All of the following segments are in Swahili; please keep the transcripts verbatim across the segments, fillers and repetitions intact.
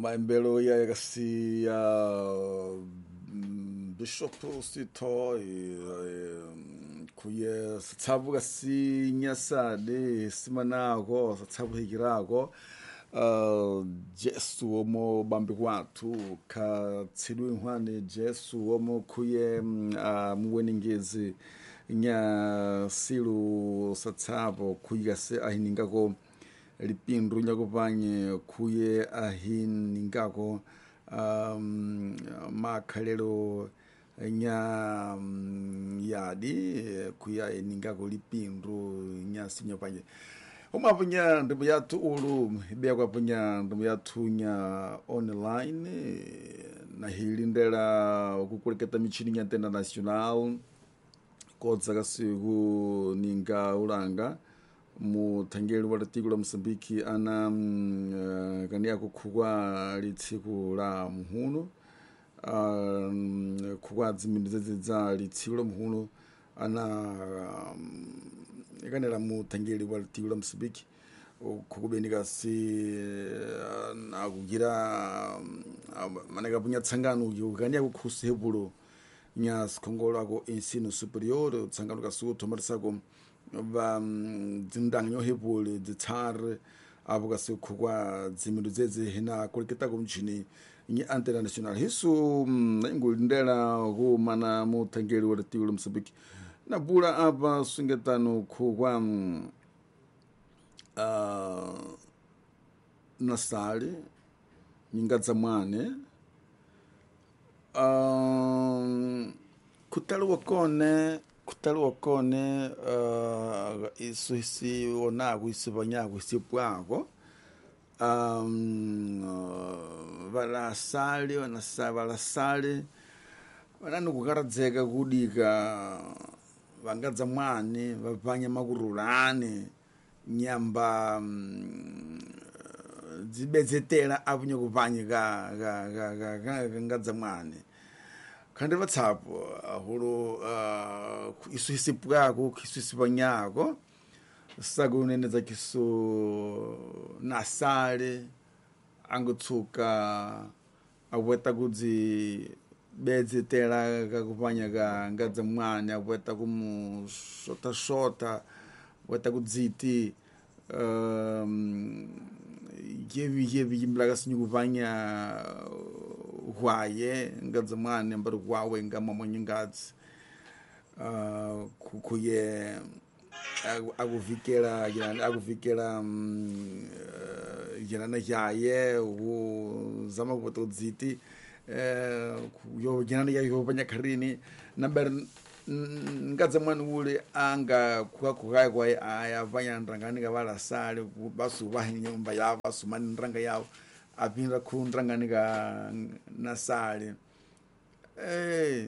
Maembelo ya kasi ya mm, Bishop Sito kuye satsabu kasi nyasade simanako satsabu hikirako uh, Jesu omo bambi watu ka tsilu nhwane Jesu omo kuye uh, muweningezi nya silu satsabu kuye se ahiningako lipindu nyakupanye kuye ahiningako um, makhalelo nya um, yadi kuya ahiningako lipindu nya sinyapanye umapo nya ndimbo yathu ulu ibekwa punya ndimbo yathu nya online na hilindela kukuleketa michini nya international kodza kasiku ninga ulanga mu thangeli wa latiko la Mosambiki ana um, kania kukhukwa litsiku la muhuno um, kukhukwa dzimindi zedza litsiku la muhuno ana um, ikanela mu thangeli wa latiko la Mosambiki kukubenika si uh, akugira um, maneka punya tsangano ukania kukhusi hebulo nya sikhongolo ako ensino superior tsangano kasuku thomarisako ba dzindang yo hebule dzitsare abo kasikhukwa dzimindu dzedze hina kuliketa kumchini ni international hisu ingulindela ku mana mu thangeli wa latiko la Mosambiki na bula apa sungetano khukwa uh, nasali nyingadza mwane um, kutalo kone kutalo kone uh, isu isi ona kuisibanya kuisipwako um uh, vala sali wana savala sali vanani kukaradzeka kudika vangadza mwane vapanya makurulane nyamba um, dzibedzetela apunye kupanye ka ka ka ka ngadza mwane kandi vatsapo hulu uh, isu hisipwako isu hisipanyako sakunenedza kisu nasale angutsuka aweta kudzi bedzetela kakupanya ka ngadza mwane aweta kumusota shota aweta kudziti um, yevi yevi imblaka sinyukupanya hwaye ngadza mwane mbari hwawe ngama mwenye ngadzi uh, kukuye akuvikela akuvikela um, uh, jirana yaye uzama kupata udziti uh, yo jirana yaye yopanya kharini nambari ngadza mwane ule anga kukakukaye kwaye aya vanya ndrangani kavala sale basu vahinya nyumba yavo basu mani ndrang yavo apinda khundrangani ka nasale eh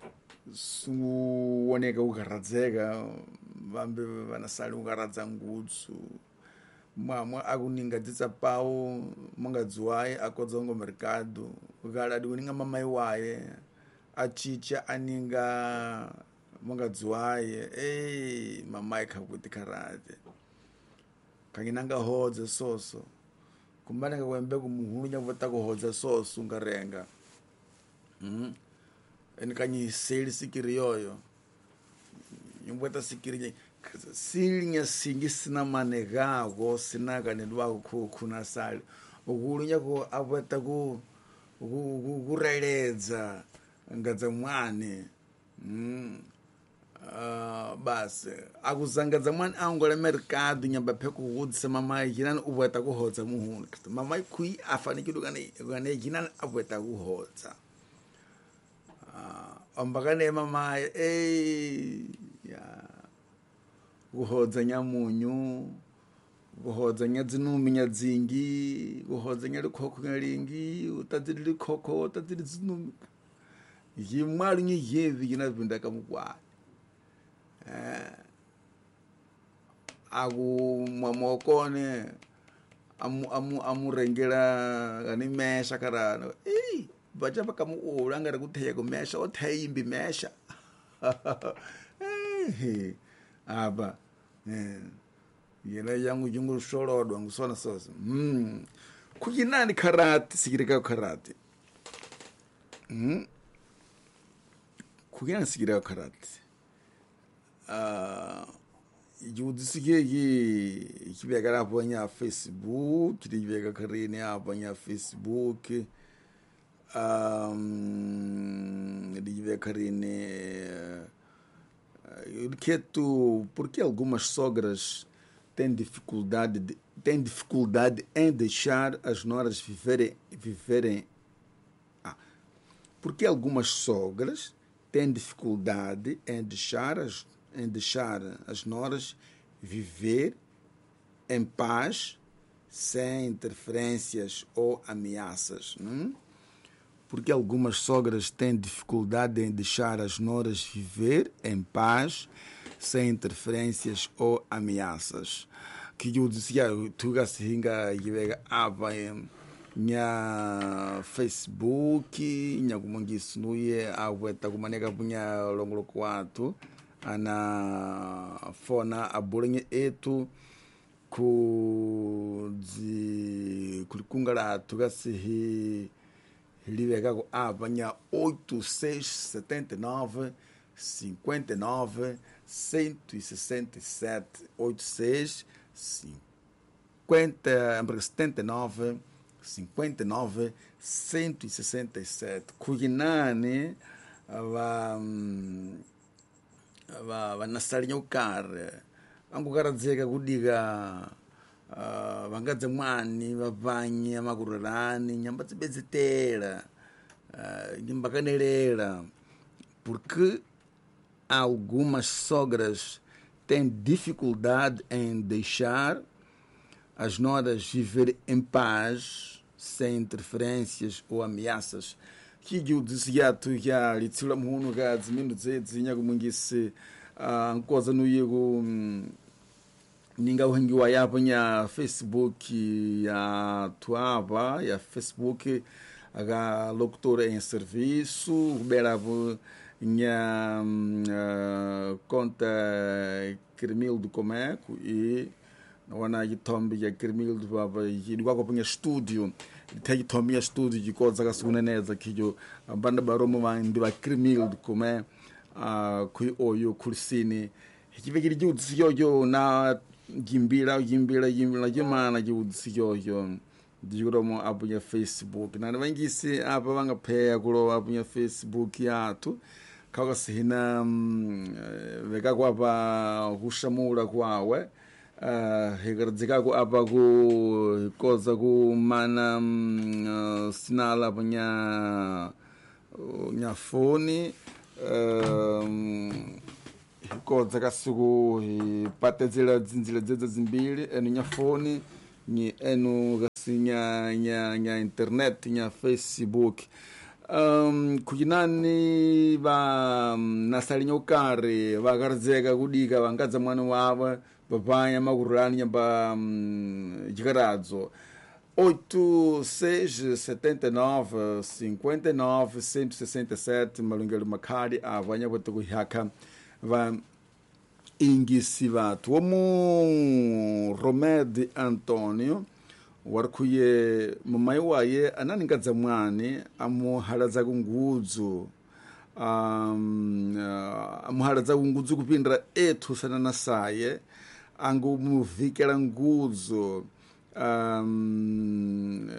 suoneka ukaradzeka vambe vanasale ukaradza ngutsu mwamwa akuninga dzitsa pawo mungadziwaye akodzongo mercado ukaladi kuninga mamai waye achicha aninga mungadziwaye eh mamai khakuti karate kanginanga hodze soso kumbaneka kwembe kumuhunya vota kuhodza soso ngarenga mhm enikanyi seli sikiri yoyo nyumbweta sikiri silinya singi sina manegako sina kanedwa ku kuna sali ukulunya ko aveta ku kureledza ngadza mwane mm uh, basi akuzangadza mwane angola mercado nyamba pheko kudzisa mamai jinani ubweta kuhodza muhunu mamai kui afanikidwa kane kane jinani abweta kuhodza uh, ambakane mamai eh ya kuhodza nyamunyu kuhodza nyazinumi nyadzingi kuhodza nyalikhokho nyalingi utadzili likhokho utadzili zinumi yimali nyiyevi kinapinda kamukwa eh aku mamokone amu amu amurengela kani mesha karano eh bacha bakamu ulanga kutheya kumesha othayimbi mesha eh aba eh yena yangu jungu sholodwa ngusona soso mm kuyinani karate sikireka karate mm kuyinani sikireka karate ah yudisike ki kibeka lapho nya Facebook kibeka karine hapo nya Facebook um kibeka karine uh, porque algumas sogras têm dificuldade de, têm dificuldade em deixar as noras viverem viverem ah, porque algumas sogras têm dificuldade em deixar as em deixar as noras viver em paz sem interferências ou ameaças, não? Porque algumas sogras têm dificuldade em deixar as noras viver em paz sem interferências ou ameaças. Que eu dizia, tu gasinga yega aba nya Facebook, nya kumangisu nuye aweta kumaneka punya longolo kwatu ana fona abulenye etu ku zi kulikungala tugasihi livega com a banha oito seis sete nove cinquenta e nove cento e sessenta e sete oito seis cinquenta setenta e nove cinquenta e nove cento e sessenta e sete kuginani va va va nasalinha o cara angu cara dizer kudiga Uh, vangadze mwani vavanye makururani nyamba tsibedzitela uh, nyambakanelera porque algumas sogras têm dificuldade em deixar as noras viver em paz sem interferências ou ameaças que eu dizia tu já litsula muno ga dzimino dzedzinya kumungisi uh, coisa no yego ninga uhengiwa yapo nya Facebook ya tuava ya Facebook aga locutora em serviço beravo nya uh, conta Cremil do Comeco e wana yitombi ya Cremil do baba yidwa ko punya studio tayi tombi ya studio yikoza kasuneneza kijo banda baromo bandi ba Cremil do Come uh, kui oyo kursini hikivekiri jutsi yoyo na gimbira gimbira gimbira jemana jutsi yoyo diromo apunya Facebook na bangisi apa banga pheya kulo apunya Facebook yatu kaga sihina um, veka kwapa kushamula kwawe uh, hegardzika ku apa ku koza ku mana um, uh, sinala punya uh, nya phone um, koza kasuku patezela dzinzila dzedza zimbili enu nya phone ni enu gasinya nya nya internet nya Facebook um kujinani va nasalinyo kare vagarzeka kudika vangadza mwana wavo papanya makurani nyamba um, jikaradzo oito seis sete nove cinquenta e nove cento e sessenta e sete malungelo makali avanya boto kuhaka va ingisi vatu omu Romede Antonio warkuye mamayi waye ananingadza mwani amuhaladza kungudzo um, uh, amuhaladza kungudzo kupindira ethu sanana saye angumuvikela ngudzo um,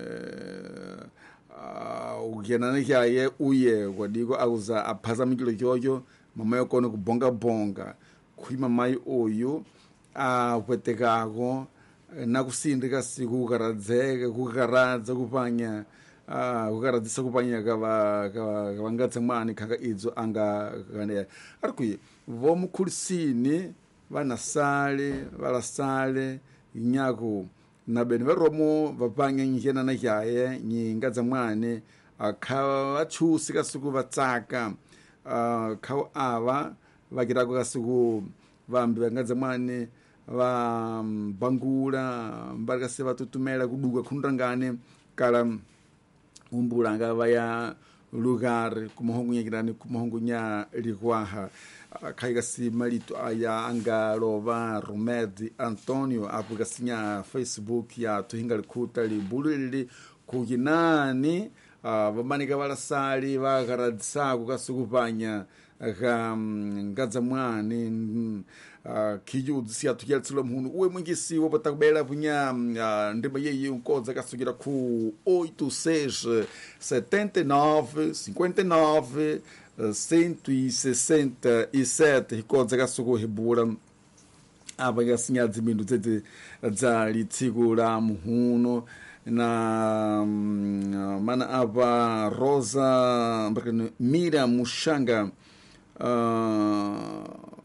uh, ugenana kyaye uye kwadiko akuza aphaza mikilo kyoyo mamayi kone kubonga bonga kuima mai oyo apwetekako nakusindika siku kukaradzeka kukaradza kupanya uh, kukaradzisa kupanya kava kavangatsa mwani khaka idzo anga kaneya arikuye vomukhulisini vanasale valasale inyako na bene varomo vapanya njena na kyaye nyingadza mwani akha vachusi kasiku vatsaka uh, khawo ava vakirako kasiku vambi vangadza mwani va bangula mbarika se vatutumela kuduka khundangane kala umbulanga vaya lugar kumahongunya kirani kumahongunya ligwaha kaigasi malito aya angalova Romedi Antonio apugasinya Facebook ya tuhingali kuta libulili kuginani vamanika valasali vakaradisa kukasukupanya ka ngadza mwani kiyudzi siyatukyalitsilo mhunu uwe mwingisi wopatakubela punya ndima yeyi unkodza kasukira ku oito seis setenta e nove cinquenta e nove cento e sessenta e sete hikodza kasuku hibula apa kasinya dzimindu dzedze dza litsiku la muhuno na mana apa Rosa Mira Mushanga uh,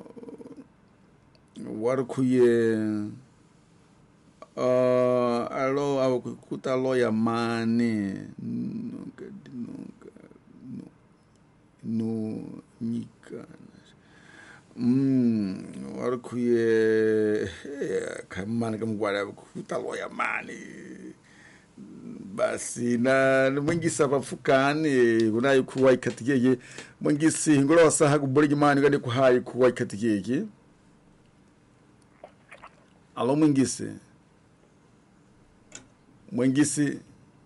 warikuye uh, alo awakukuta loya mane no nika mm warikuye kamana kamgwala kukuta loya mane basi na mwingisa bafukane kunayo kuwa ikatigeye mwingisi ngolo wasaha kubuligi mani kandi kuhayi kuwa ikatigeye alo mwingisi mwingisi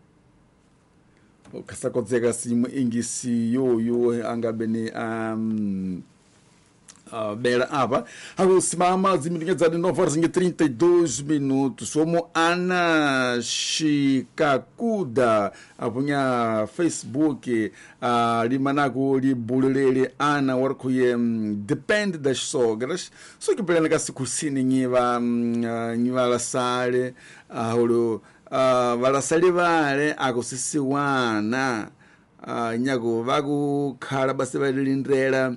okasakodzeka simu ingisi yo yo angabene um Uh, bela apa akusimama zimiringa za nove horas e trinta e dois minutos somo Ana Shikakuda apunya Facebook uh, limanago libulele Ana warkuye um, depende das sogras só que pela kasi kusini nyiva uh, nyiva la sale aholo uh, vala sale vale akusisiwana uh, nyago vagu khala basi valindrela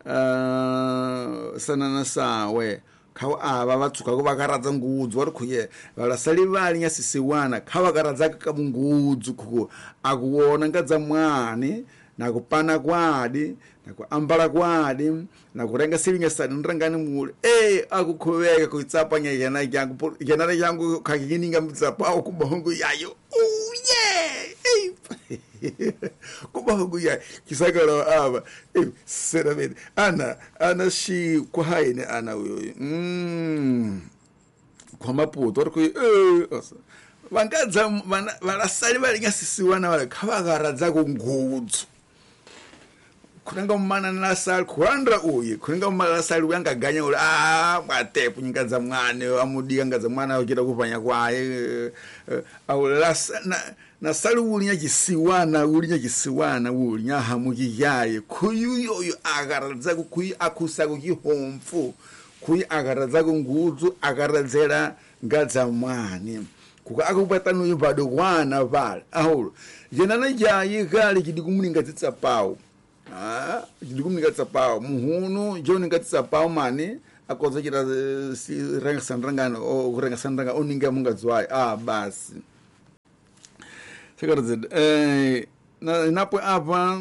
Uh, sanana sawe khawa ava vatsuka ku vakaradza ngudzu vari khuye valasali vali nyasisiwana kha vakaradza ka ngudzu khuko akuona ngadza mwani nakupana kwadi nakuambala kwadi nakurenga silinga sadi nrangani mule eh akukhoveka kuitsapanya yana yangu yana yangu khakininga mtsapa okubongo yayo oh yeah eh kubongo yayo kisakala ava eh seramente ana ana shi kwahaine ana uyo mm kwa maputo ri ku eh vangadza valasali valinga sisiwana vale khavakaradza ku ngudzu kunanga umana nasali kurandra uye kunanga umana nasali uyangaganya uri ah mwatepu nyingadza mwane amudika ngadza mwana akira kupanya kwaye awulasa na nasali ulinya chisiwana ulinya chisiwana ulinya hamuki yaye kuyuyoyo akaradza kuyi akusa kukihomfu kuyi akaradza kungudzu akaradzera ngadza mwane kuka akubata no bado kwana vale ahulu yenana jayi gali kidikumulinga tsapawo ah ndikunika tsapao muhunu joni ngatsapao mani akoza kira si renga sandrangana o renga sandrangana oninga munga zwai ah basi sekaraze eh na napo apa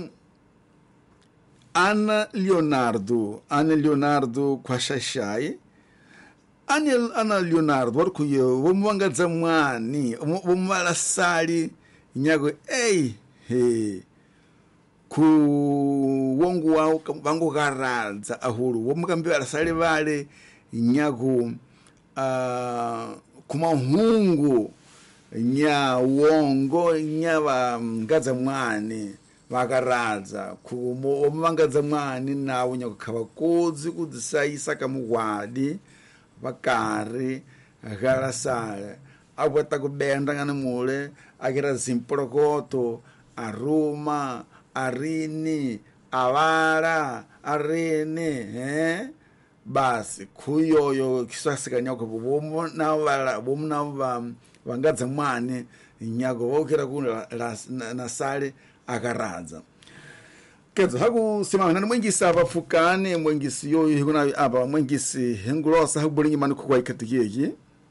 Ana Leonardo Ana Leonardo kwashashai Ana Ana Leonardo warkuyo womwanga zamwani womwala sali nyago eh he ku wongu wao vangu garadza ahulu womukambi valasali vale nyaku uh, kumahungu nya wongo nya vangadza mwani vakaradza kumo vangadza mwani nawo nyaku khava kodzi kudzisaisa kamugwadi vakari galasale akwata kubenda ngana mule akira zimporokoto aruma arini avara arene eh basi kuyoyo kisasikanya ko bomo na vala bomo na vangadza mwane nyago wokera kuna nasale akaradza kedzo haku simana mwingisa abafukane mwingisi yoyo kuna aba mwingisi hengulosa hakubulingi mani kwa ikatiki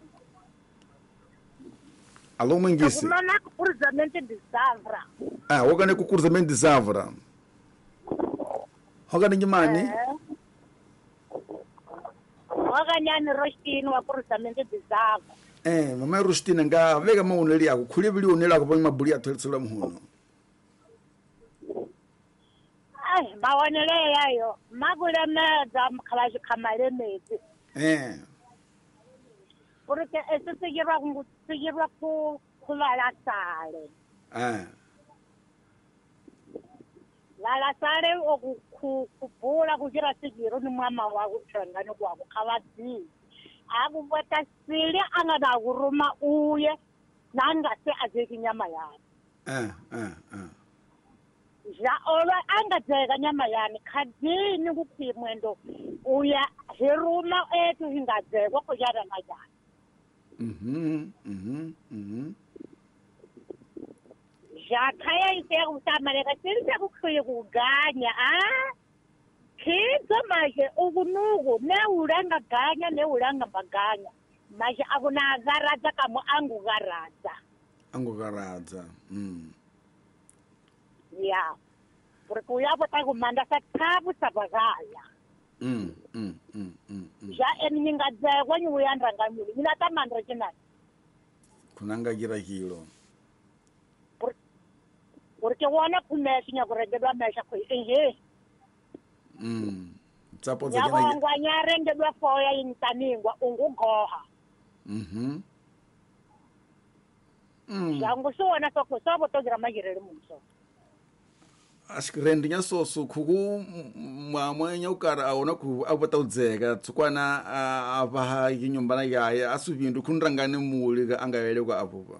alo mwingisi kumana kukurzamente disavra ah wakane kukurzamente disavra wakane ngimani eh wakanyani rostini wa kukurzamente disavra eh mama rostini nga vega mauneli yako khule bili onela ko pama buli atheltsela muhono ai mawonele yayo makulemedza mkhala xikhamale metsi eh porque ese seguirwa seguirwa ku kulala sale eh lala sale okukubhula kuchira sigiro ni mwama wako kuthengani kwako khavadzini akuvota sili angada kuruma uye nangase azeki nyama yakhe eh eh eh ja ola angadzeka nyama yani khadini kuphimwendo uya hiruma ethu hingadzekwa kujara najani mhm mhm mhm ja khaya ite kutamaleka silise kukhuye kuganya ah khizo manje ukunuku neulanga ganya neulanga maganya manje akunagaradza kamo angukaradza angukaradza mm ya porque uyapota kumanda sathabu sabakaya mm mm mm mm ja eninyingadzekwa nyuyandangamile nyinatamandra chinani kunanga kira kilo porque wona kumesha nyakuregedwa mesha kho ehe mm tsapo dza kana nyawangwa nyarengedwa foya yintaningwa ungugoha mhm mm jangu sona soko sobo togira magirele munso ashkirendi nya soso khuku mwamwenya ukara aona ku abata udzeka tsukwana abaha yinyumbana yaye asubindu kunrangane muli ka angayele kwa abuba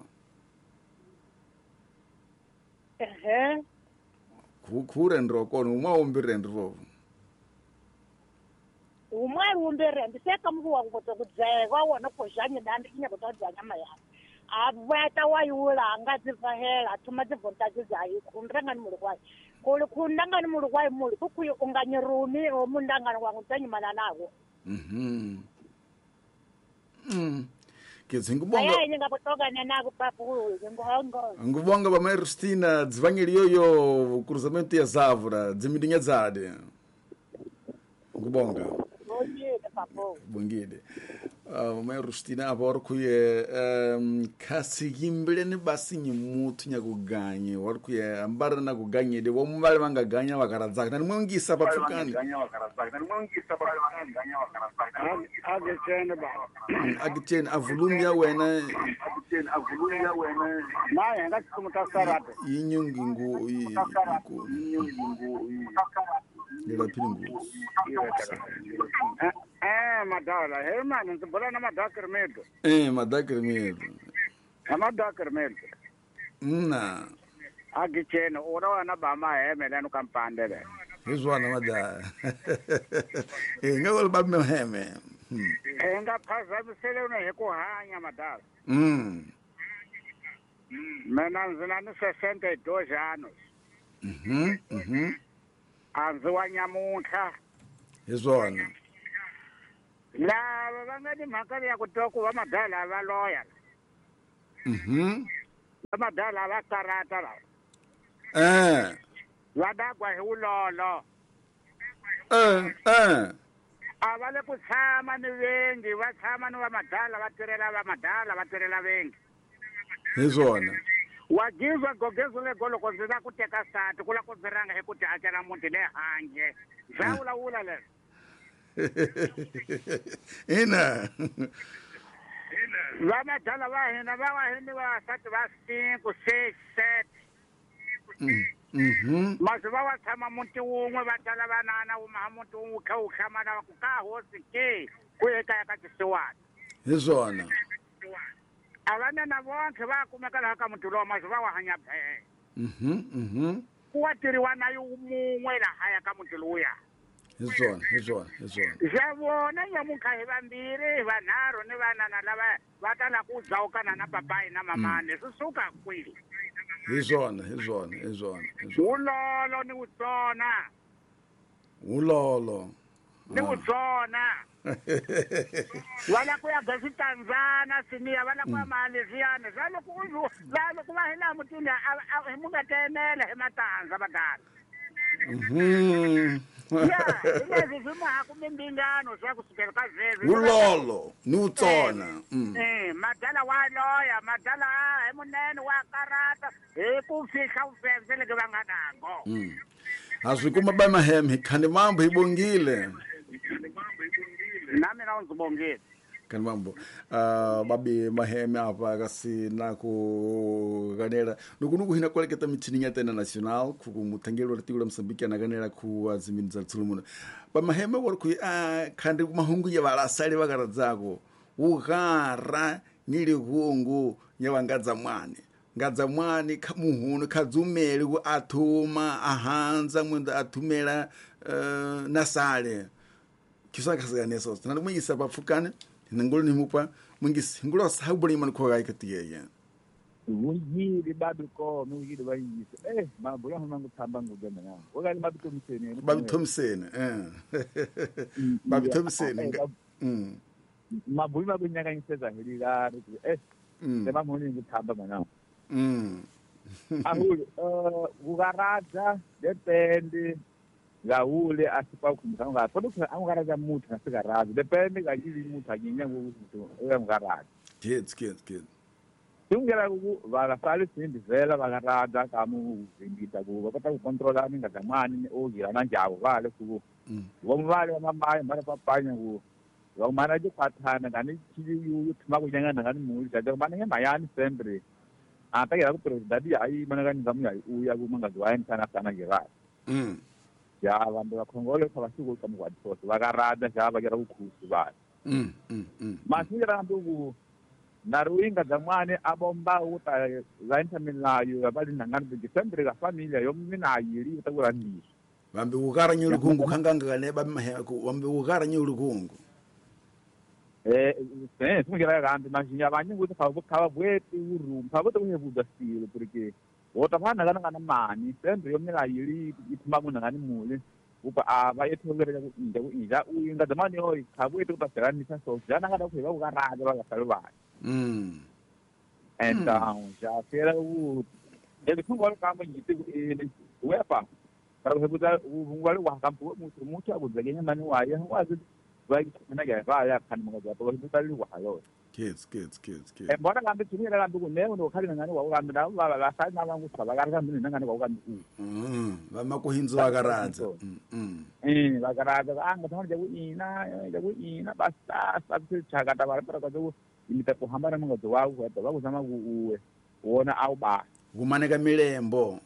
ehe khure ndro kono uma ombire ndro umwe umbere ndiseka mkuwa kuboto kudzeka wona kojanye nandi kinya kutadza nyama ya abweta wayula ngadzivahela thuma dzivontaje zayi kunrangani muli kwayi kuli kundangani muli kwayi muli kukuyi unganyirumi omundangani wangu tanyimana nawo mhm mm Ngibonga ayanye ngabotokana nako papu ngihongo ngibonga ba Maristina dzivangeli yoyo cruzamento ya Zavura dzimidinya dzade ngibonga bongile papu bongile uh Maristina abor kuye um khasigimbele ni basinyi muthu nyakuganye wari kuye ambara na kuganye de womubale bangaganya bakarazaka nani mwongisa bapfukani ganya bakarazaka nani mwongisa bapfukani ganya bakarazaka agitene ba agitene avulumya wena agitene avulumya wena naye ngatsimuta sarate yinyungi ngu yinyungi ngu Nila piringu eh madala he man ntsibula na madakar medo eh madakar medo na madakar medo na agitene ora wana ba ma he melano kampandele izwana mada eh ngol ba me heme eh ngaphaza bisele una hekuhanya madala mm mina nzina ni sesenta e dois anos mhm mhm anzi wa nyamuntlha izwana lava va nga ni mhaka ya ku twa ku va madala va loya mhm va madala va karata lava eh va dagwa hi ulolo eh eh a va le ku tshama ni vengi va tshama ni va madala va tirhela va madala va tirhela vengi izwana wa gizwa gogezo lego loko ndzi la ku teka sati ku la ku ndzi ranga hi ku ti akela muti le handle bya vulavula leswi ina va madala va hina va wa hini vasati va cinco six set mhm masi va wa tshama muti wun'we va tala vanana wumaha muti wun'we kha wu hlamana va ku ka hosi ke ku ekaya ka tisiwana izwana a vanana vontlhe va kumeka laha ka muti lowa masi va wa hanya bee mhm mhm ku wa tiriwa na yu mun'we lahaya ka muti lowuya izwana izwana izwana ja vona nyamukha hi vambirhi hi vanharhu ni vanana lava va tala ku dzawukana na papayi na mamani swi suka kwihi izwana izwana izwana ulolo ni wutsona ulolo ni wutsona va la ku ya gasitanzana siniya va la ku ya malisiyani swa loko u va loko va hi laha mutini hi mu nga tenela hi matandza vadala mhm ya hi leswi swi mahaku mimbingano swa kusukela ka zweswi ulolo ni wutsona eh madala wa loya madala hi munene wa karata hi ku fihla vufenze leke va nga nango Azvikuma ba maheme khani mambo ibongile. Nami nawo ngibongile. Kan mambo uh, babi maheme apa kasi nako ganera nukunuku hina kwaleketa mitini ya tena national ku mutangelo ratiula Msambiki na ganera ku aziminza tsulumuna ba maheme wor ku uh, kandi mahungu ya balasali bagaradzako ugara nili hungu nyawangadza mwane ngadza mwani kamuhunu kadzumeli ku athuma ahanza mwenda athumela uh, nasale kisaka kasaneso tana mwisa bafukane ngolo ni mupa mungisi ngolo sahubuli imani kwa gai katiye wujiri badu ko mujiri bayisi eh mabula mangu tamba ngudana ya wakali babu tomsene babu tomsene eh babu tomsene mm mabuli babu nyaka inseza hilila eh sema moni ngutamba mana mm ahulu uh ugaraza depende gaule asipa kumtanga podo angaraza mutu asigaraza depende gajili mutu aginya ngutu era ngaraza kids kids kids tungera ku bala sale sindi vela bagaraza kamu zingita ku bakata ku controla ninga zamani o gira na jawo vale ku wo mvale mama mara papanya ku wo mara je pathana ngani chili yu thuma ku nyanga ngani muli ja mane mayani sempre ata ya ku president ai mana ngani ngamu ai u ya ku manga zwaen sana sana gira mm ya vandu vakhongole khavasuku kamu kwadifosi vakarada xa vakera vukhusi vana mm mm masingira nduku naruinga zamwane abomba uta zainta milayo yabali nangani bidisembere ka familia yominaayiri utakurandisha vambe ukara nyulukungu khanganga kane bamaheko vambe ukara nyulukungu eh eh singira kanti mashinya abanye ukuthi khava bwetu urumpa bote kunyebuda stilo porque wota phana kana kana mani sendo yominaayiri ithuma kunangani mule upa aba ethogereka ku inja ku inja uyinga zamani hoyi khabwetu utaseranisa so jana kada kuyiba ukaraja bakasalubana mm and down ja fera u ele khongolo kamba ngiti ku wepa para kubuza ungwali wa kampu mutu mutu akuzekenya mani waye wazi vai mina ga vaya kan mga to kutali wa halo kids kids kids kids e mbona kambe tshira kambe ku neo no khali ngani wa kambe na baba la sai na vangu saba ka kambe ngani wa kambe mm vama ku hinzo akaradza mm eh vakaradza anga thona jaku ina jaku ina basta sabse chakata bara para ka imita kuhambana mungadzo wawo kwata vakuzama kuuwe kuona au ba kumaneka milembo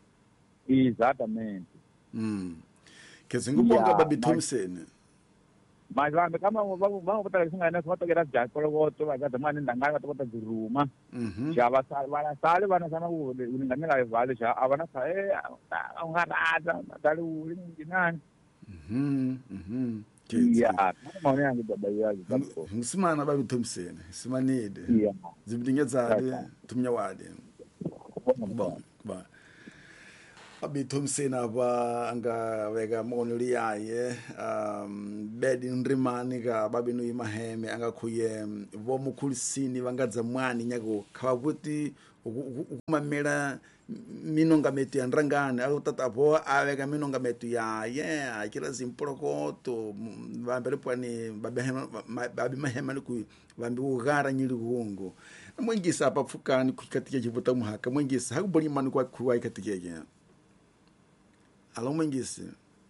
exatamente mm kezingubonga babi Thompson mas vambe kama vamos vamos botar singana foto que era já colocoto vai dar mano ndangana botar duruma mhm já va sal va sal va sana u ngani vale já avana sa eh ungarada dali ulinginani mhm mhm yeah maone yangu baba yazi bapo ngsimana babi Thompson simanide yeah zibidingezali tumnya wade bon ba babi Thompson aba anga vega monuli yaye um bedi ndrimani ka babi no imaheme anga khuye vo mukhulisini vangadza mwani nyako khawabuti ukumamela minonga metu ya nrangane au tatapo aveka minonga metu ya ye akira zimpolokoto vambele pwani babi mahema ni ku vambi ugara nyili hungu mwingisa apa pfukani kukatike chivuta muhaka mwingisa hakuboli mani kwa kuwa ikatike ye alo mwingisi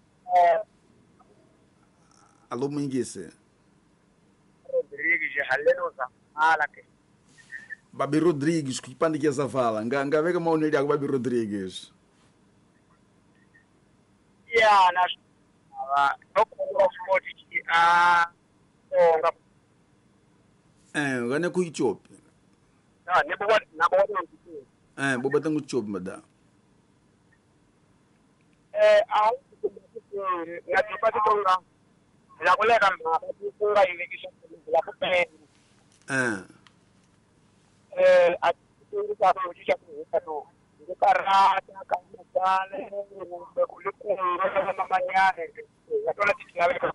alo mwingisi Rodrigues halenoza alake Babi Rodrigues kipande kesa fala nga ngaveka maoneli ako Babi Rodrigues ya na ah okho sport ah onga eh ngane ku Ethiopia na ne bo na bo eh bo batangu Ethiopia mada eh au na tupati tonga la kuleka mba kufunga ilikisha la kupe eh eh atundi kwa kujisha kuhusu ngekarata kama pale ngekulikunga mama nyane ngatola tikinaweka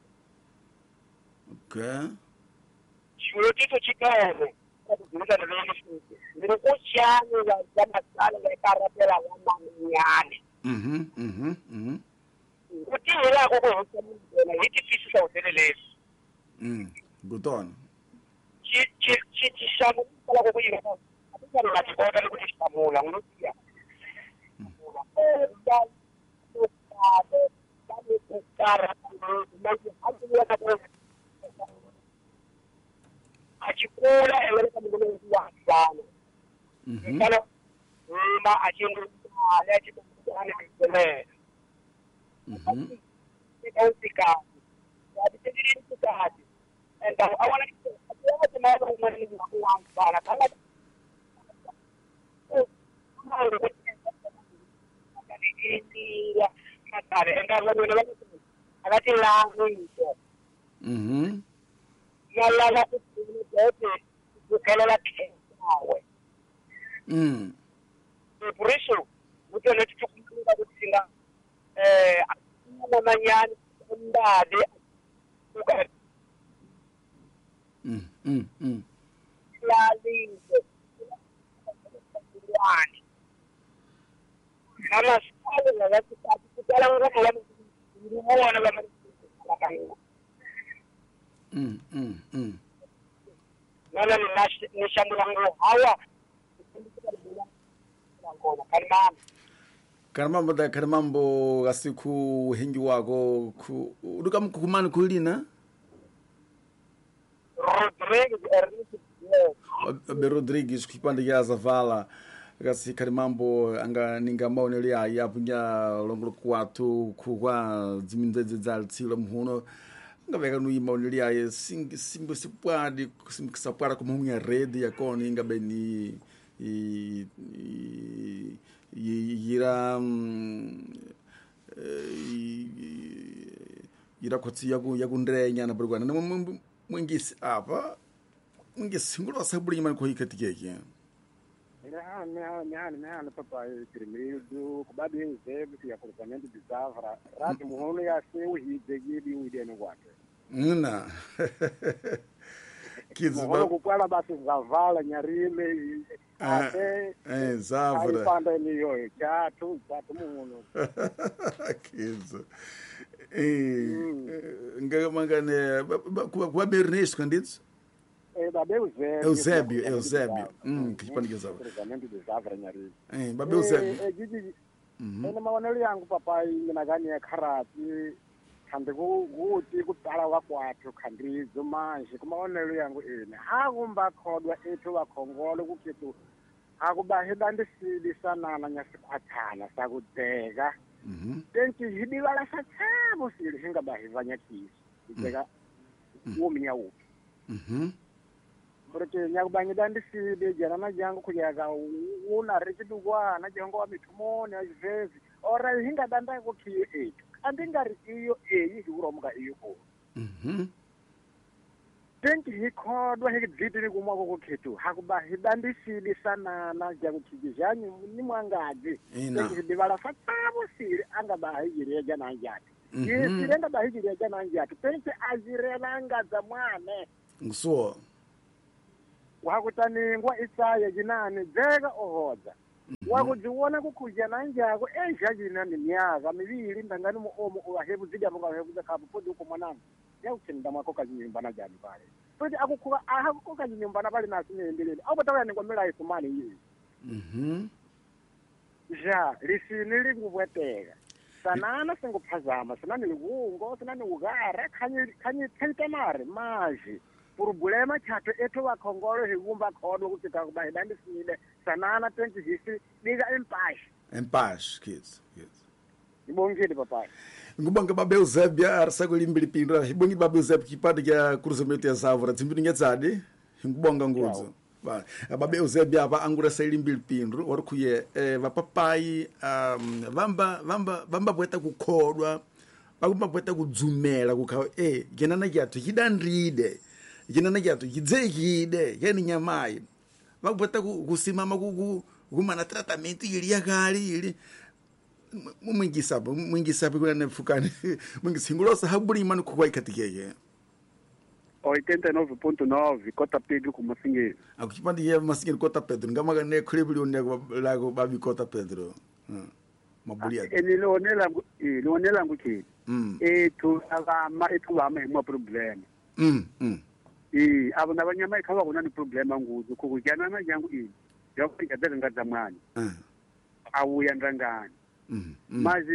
okay chulo tito chikaene kuzuza naleli ndiri kuchane la kama sala ngekarata la mama nyane mhm mhm mhm kutira ko ko na hiki fisi sa hotelelesi mm gutona chi chi chi chi shamu kala ko kuyiga ataka la kota le kutishamula unosia achikula ewereka mungolo wafana Mhm. kana uma achindu ale chikana kile Mhm. ika ati tiri tikati and I want to I want to know when you want fana kana akati langu hicho Mhm. yalala kutote kukelela kenawe Mm. por isso mucho ne tukumbuka kutsinga eh na manyani ndade uka Mm. Mm. Mm. lalinze wani kama swali la watu kutala ngoma la muona kama Mm. Mm. Mm. nana ni shambulango hawa ngoma kalmama Karamambo da karamambo gasiku hengi wako ku uduka mkukumani kulina Rodrigues Ernest be Rodrigues kipande ya zavala gasi karamambo anga ninga maone ya yapunya longolo kwatu kuwa zimindeze zal tsilo mhuno nga veka no maone ya sing simbo sipwadi simkisapara kumunya rede ya koni nga beni i yira yira kotsi yaku yakundrenya na burgwana na mwingisi apa mwingisi ngulo saburi man ko hikatikeke ila ne ne ne ne papa primeiro kubadi nzebe ya cruzamento de Zavra radi muhono ya seu hidegi udene kwake ngina kids muhono kukwala basi zavala nyarime ate eh Zavra panda niyo chatu chatu muhono kids eh ngagamangane kwa Bernesto kanditso eh babe Eusébio Eusébio Eusébio hum kipande cha Zavra cruzamento de Zavra nyarime eh babe Eusébio eh gigi ena maonelo yangu papa mina gani ya karati khande ku kuti kutala wakwathu khandizo manje kumaonelo yangu ena hakumba khodwa ethu wakhongolo kukitu akubahe ndisili sanana nyasikhwathana sakudzeka mhm tenti hidibala sathabo sili singabahe vanyakisi idzeka wominya wo mhm porque nyakubangida ndisili jana na jangu kuyaga una rechidukwana jongo wa mitumoni azivezi ora hinga danda kukiyo ethu andingari iyo eyi hiuromuka iyo ko mhm tenti hikhodwa hikidvitiri kumwa kokukhetu hakuba hidandisili sanana jakukhijizhanyu ni mwangazi tenti hidivala fatabo sili angabahijireja nanjati yesili angabahijireja nanjati tenti azirela ngaza mwane ngisuo wakutaningwa isaya jinani dzeka ohodza wakudziona kukhuja nanjako ezhajina ni myaka mivili ndangani muomo uwahebu zidya munga hebu zakhapo podi uko mwanangu yakuchinda mwako kazinyumbana jani pale podi akukhuka aha ko kazinyumbana pale nasi niendelele au batawa ni ngomela isumani yini mhm ja lisini likubweteka sanana singuphazama sinani likungo sinani ugara khanyi khanyi thentemare maji problema chato ethu wakhongolo hikumba khodwa ukuthi kakuba idandisile sanana twenty hisi bika empashi empash kids kids ibongile papa ngubanga babe Eusébio arsako limbili pindra hibongi babe Eusébio kipande kya cruzamento ya Zavra tsimbini ngetsadi ngubanga ngudzo ba babe Eusébio apa angura limbili pindru orikuye eh vapapai um vamba vamba vamba bweta kukhodwa bakumba bweta kudzumela kukha eh genana kyathu hidandride genana kyathu hidzekide yani nyamai vakubweta kusimama kumana tratamento ili yakali ili mwingisapo mwingisapo kuna nefukani mwingisingulosa haburi manu kwa ikatikeke oitenta e nove ponto nove Cota Pedro com Massingueiro akupandi ya Massingueiro Cota Pedro ngamaga ne khulebuli one lago babi Cota Pedro mabulia ele onela ele onela nguthi ethu akama ethu ama himwa problem mm mm eh abo nabanyama ikhaba kuna ni problem nguzo kokujana na jangu ini yakho ikadela ngadzamani eh awuya ndangani mm mazi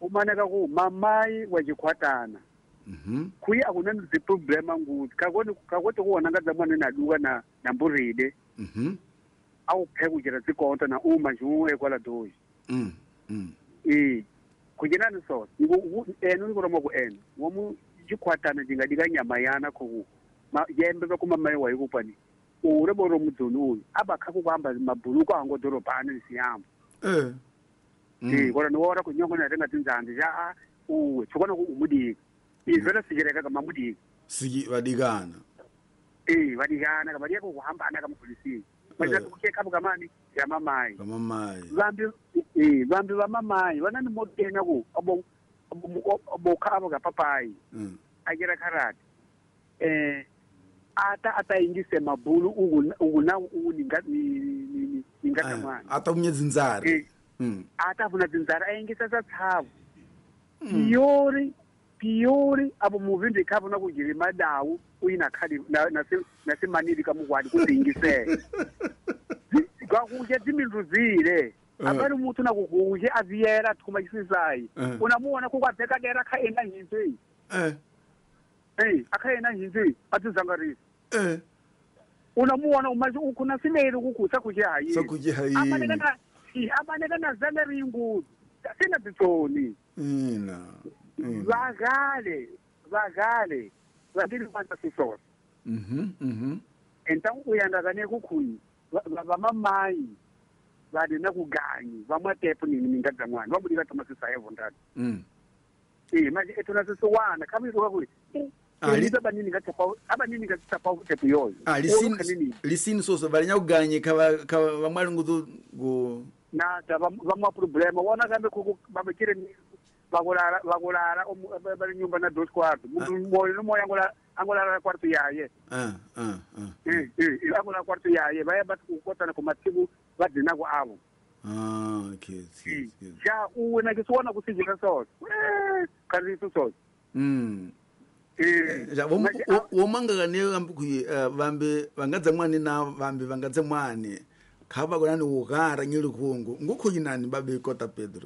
umaneka ku mamai wajikwatana Mhm. kuyi akuna zi problema nguti kakoni kakoti kuona ngadza mwana naduka na na mburide Mhm. au pheku jira zikonto na uma juwe kwala doji Mm. Mm. eh kujinani so ibu enu ni kuroma ku enu womu jikwatana jingadika nyama yana ku ma yembe ba kuma mai wayi kupani ure boro mudzunu abakha kuhamba mabhuluko ango dorobhani siyamba Eh. eh kona niwora kunyongo na tenga tinzandi ja uwe chokona ku umudika izvera sijereka kama mudika Sigi vadikana. eh vadikana kama yeko kuhambana kama polisi manje kucheka kamani ya mamai Kama mai. vambi eh vambi va mamai vanani motenya ku abo abo khabo ka papai Mm. akira karati eh ata ataingise mabhulu unguna uninga ni ingata mwana Ata unyedzinzari. eh Mm. ata vuna tinzara aingisa satsavo piori piori abo muvindi khavo na kujiri madawu uina khadi na na na simanidi kamugwadi kuzingisela kwakuja dziminduzire abari mutu na kukuje aziyera tukuma chisisai unamuona kukwadzeka dera khaenda hinzi Eh. eh akhaenda hinzi atizangarisa Eh. unamuona umazi ukuna sineri kukusa kuje hayi Sakuje hayi. amanekana i amanekana zaneri ngudu sina bitsoni Ina. vagale vagale vadiri kwanta sisosa Mhm. Mhm. então uyandakane kukhuyi vamamai vadi na kuganyi vamwatepo nini mingadza mwana vamudika tamasisaivo ndati Mm. eh manje etona sisiwana kamizoka kuli Ali- abanini ngatapa abanini ngatapa tepo yoyo Ah, lisini lisini soso balinya kuganye kaba kaba bamwali ngudu go nada vamwa problema wona kambe kuku babekire vakulala vakulala bali nyumba na dos quarto mundu moyo no moyo angola angola quarto yaye ah ah ah eh eh angola quarto yaye vaya bat kukotana kumatibu vadina ku avo ah okay okay ja uwe na kisona kusijika soso eh karitu soso mm eh ja womanga kane ambu ku vambe vangadza mwane na vambe vangadza mwane khaba konani ugara nyili kungu ngukho yinani babe kota Pedro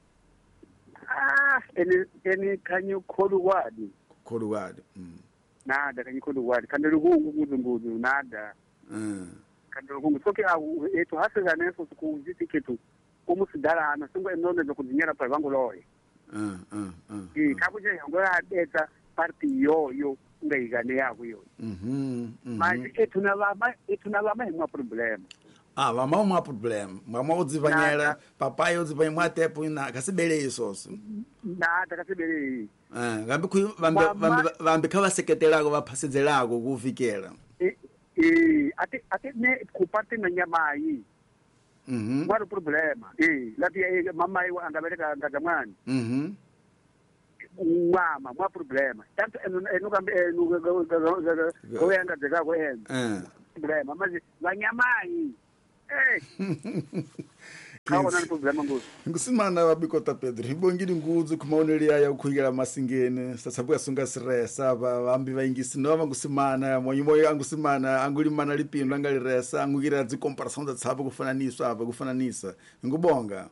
ah eni eni kanyu khodu wadi khodu wadi mm nada kanyu khodu wadi kandelu kungu kuzunguzu nada mm kandelu kungu soke au eto hasa neso kuziti ketu umusidala ana singwe none zokudzinyera pa vangu loye ah ah ah eh kabuje ngora adeta party yo yo ngaigane yako yo mhm manje etuna vama etuna vama himwa problem ah vama uma problem mama udzivanyela papai udzivanya mwatepo ina kasibele isoso nada kasibele ah ngambe ku vambe vambe vambe khavaseketelako vaphasedzelako kufikela eh eh ate ate ne kuparte na nyamai mhm mwa problema eh lati eh mama iwa angabereka ngagamani mhm mama mwa problema tanto enu kambe enu goyanga dzeka goyanga eh problema mas vanyamai eh kaona problema ngozi ngusimana wabikota Pedro ibongili ngudzu kumaoneli yaya ukhuyela masingene sasabuya sunga siresa vambi vaingisi nova ngusimana moyo moyo angusimana angulimana lipindu angaliresa angukira dzi comparison za tsabo kufananiswa ava kufananisa ngubonga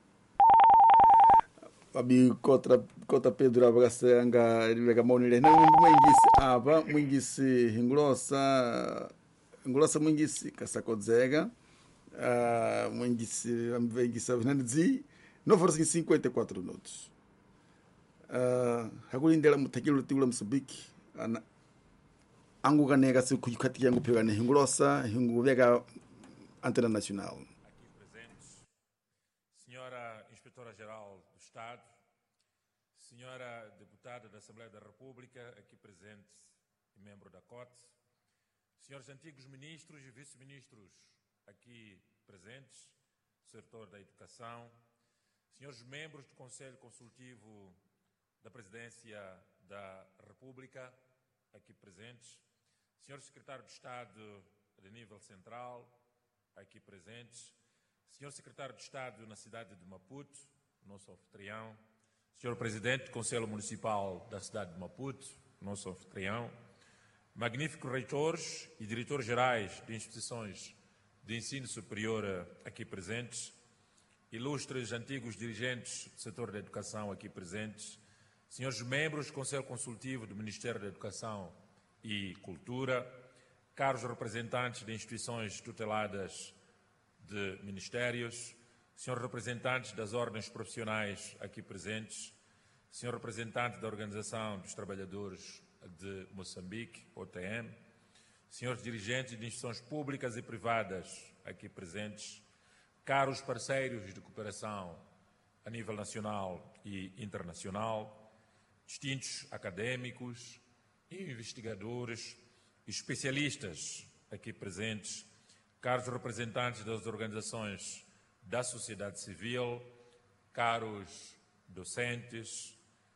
wabikota kota Pedro abakasenga libeka maoneli na mwingisi ava mwingisi hingulosa ngulosa mwingisi kasakodzeka Uh, mwingisi amvengisa vinanidzi noforas cinquenta e quatro minutos uh, hakulindela muthekelo tikulo Msambiki ana angukaneka sikhukhati yangu phekane hingulosa hinguveka antena nacional. Aqui presentes, senhora Inspetora-Geral do Estado, senhora Deputada da Assembleia da República, aqui presente e membro da C O T, senhores antigos ministros e vice-ministros aqui presentes, setor da educação, senhores membros do Conselho Consultivo da Presidência da República, aqui presentes, senhor secretário de Estado de nível central, aqui presentes, senhor secretário de Estado na cidade de Maputo, nosso anfitrião, senhor presidente do Conselho Municipal da cidade de Maputo, nosso anfitrião, magníficos reitores e diretores gerais de instituições de ensino superior aqui presentes, ilustres antigos dirigentes do setor da educação aqui presentes, senhores membros do Conselho Consultivo do Ministério da Educação e Cultura, caros representantes de instituições tuteladas de ministérios, senhores representantes das ordens profissionais aqui presentes, senhor representante da Organização dos Trabalhadores de Moçambique, O T M, senhores dirigentes de instituições públicas e privadas aqui presentes, caros parceiros de cooperação a nível nacional e internacional, distintos académicos, investigadores, especialistas aqui presentes, caros representantes das organizações da sociedade civil, caros docentes,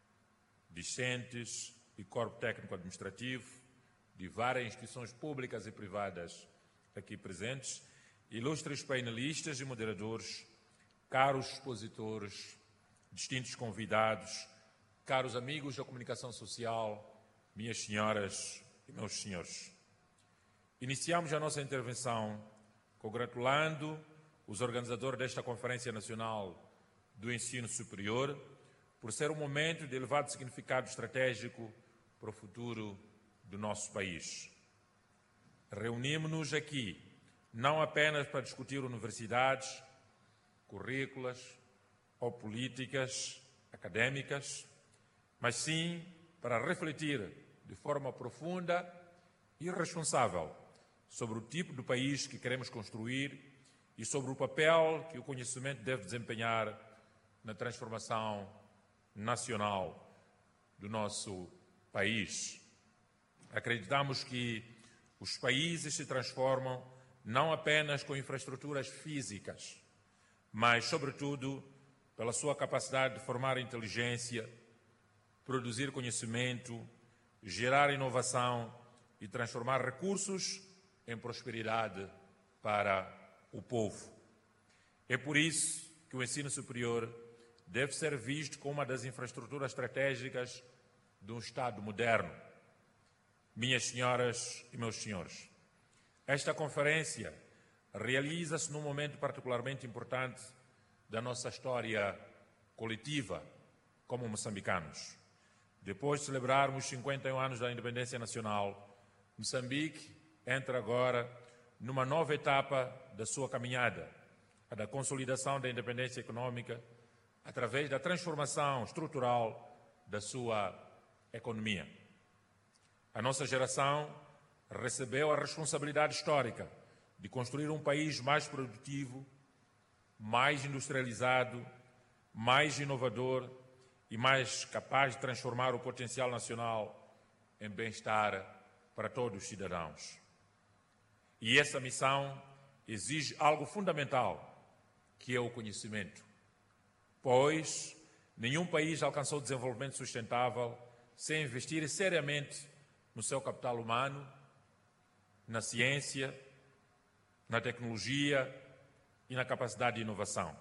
discentes e corpo técnico-administrativo de várias instituições públicas e privadas aqui presentes, ilustres painelistas e moderadores, caros expositores, distintos convidados, caros amigos da comunicação social, minhas senhoras e meus senhores. Iniciamos a nossa intervenção congratulando os organizadores desta Conferência Nacional do Ensino Superior por ser um momento de elevado significado estratégico para o futuro do nosso país. Reunimos-nos aqui não apenas para discutir universidades, currículas ou políticas académicas, mas sim para refletir de forma profunda e responsável sobre o tipo de país que queremos construir e sobre o papel que o conhecimento deve desempenhar na transformação nacional do nosso país. Acreditamos que os países se transformam não apenas com infraestruturas físicas, mas, sobretudo, pela sua capacidade de formar inteligência, produzir conhecimento, gerar inovação e transformar recursos em prosperidade para o povo. É por isso que o ensino superior deve ser visto como uma das infraestruturas estratégicas de um Estado moderno. Minhas senhoras e meus senhores, esta conferência realiza-se num momento particularmente importante da nossa história coletiva como moçambicanos. Depois de celebrarmos cinquenta e um anos da independência nacional, Moçambique entra agora numa nova etapa da sua caminhada, a da consolidação da independência econômica através da transformação estrutural da sua economia. A nossa geração recebeu a responsabilidade histórica de construir um país mais produtivo, mais industrializado, mais inovador e mais capaz de transformar o potencial nacional em bem-estar para todos os cidadãos. E essa missão exige algo fundamental, que é o conhecimento, pois nenhum país alcançou desenvolvimento sustentável sem investir seriamente no seu capital humano, na ciência, na tecnologia e na capacidade de inovação.